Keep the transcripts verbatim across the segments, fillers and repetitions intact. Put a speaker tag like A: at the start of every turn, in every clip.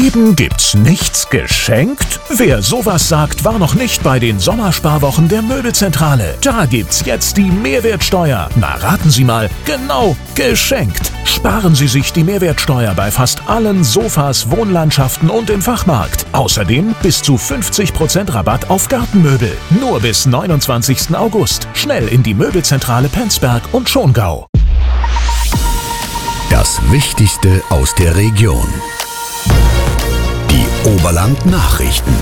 A: Eben gibt's nichts geschenkt? Wer sowas sagt, war noch nicht bei den Sommersparwochen der Möbelzentrale. Da gibt's jetzt die Mehrwertsteuer. Na, raten Sie mal, genau, geschenkt. Sparen Sie sich die Mehrwertsteuer bei fast allen Sofas, Wohnlandschaften und im Fachmarkt. Außerdem bis zu fünfzig Prozent Rabatt auf Gartenmöbel. Nur bis neunundzwanzigsten August. Schnell in die Möbelzentrale Penzberg und Schongau.
B: Das Wichtigste aus der Region. Die Oberland-Nachrichten.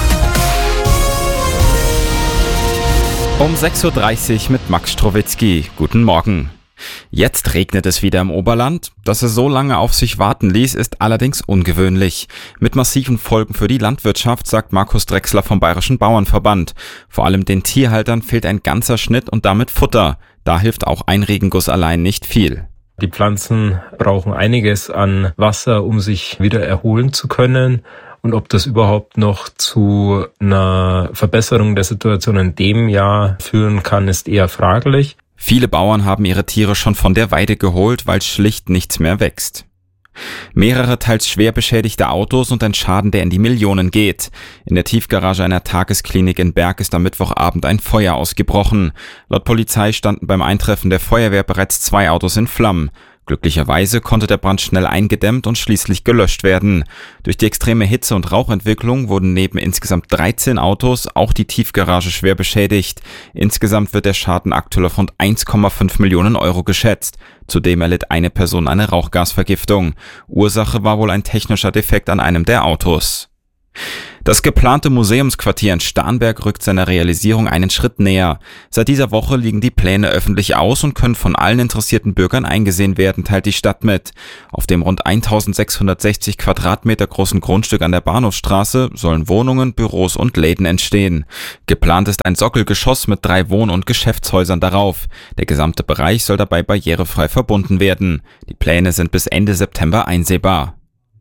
C: Um sechs Uhr dreißig mit Max Strowitzki. Guten Morgen. Jetzt regnet es wieder im Oberland. Dass es so lange auf sich warten ließ, ist allerdings ungewöhnlich. Mit massiven Folgen für die Landwirtschaft, sagt Markus Drechsler vom Bayerischen Bauernverband. Vor allem den Tierhaltern fehlt ein ganzer Schnitt und damit Futter. Da hilft auch ein Regenguss allein nicht viel.
D: Die Pflanzen brauchen einiges an Wasser, um sich wieder erholen zu können. Und ob das überhaupt noch zu einer Verbesserung der Situation in dem Jahr führen kann, ist eher fraglich.
C: Viele Bauern haben ihre Tiere schon von der Weide geholt, weil schlicht nichts mehr wächst. Mehrere teils schwer beschädigte Autos und ein Schaden, der in die Millionen geht. In der Tiefgarage einer Tagesklinik in Berg ist am Mittwochabend ein Feuer ausgebrochen. Laut Polizei standen beim Eintreffen der Feuerwehr bereits zwei Autos in Flammen. Glücklicherweise konnte der Brand schnell eingedämmt und schließlich gelöscht werden. Durch die extreme Hitze und Rauchentwicklung wurden neben insgesamt dreizehn Autos auch die Tiefgarage schwer beschädigt. Insgesamt wird der Schaden aktuell auf rund eins Komma fünf Millionen Euro geschätzt. Zudem erlitt eine Person eine Rauchgasvergiftung. Ursache war wohl ein technischer Defekt an einem der Autos. Das geplante Museumsquartier in Starnberg rückt seiner Realisierung einen Schritt näher. Seit dieser Woche liegen die Pläne öffentlich aus und können von allen interessierten Bürgern eingesehen werden, teilt die Stadt mit. Auf dem rund eintausendsechshundertsechzig Quadratmeter großen Grundstück an der Bahnhofstraße sollen Wohnungen, Büros und Läden entstehen. Geplant ist ein Sockelgeschoss mit drei Wohn- und Geschäftshäusern darauf. Der gesamte Bereich soll dabei barrierefrei verbunden werden. Die Pläne sind bis Ende September einsehbar.